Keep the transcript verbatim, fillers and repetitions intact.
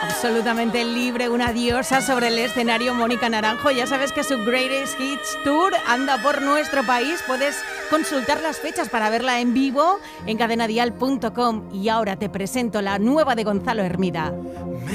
Absolutamente libre, una diosa sobre el escenario, Mónica Naranjo. Ya sabes que su Greatest Hits Tour anda por nuestro país. Puedes consultar las fechas para verla en vivo en cadena dial punto com. Y ahora te presento la nueva de Gonzalo Hermida.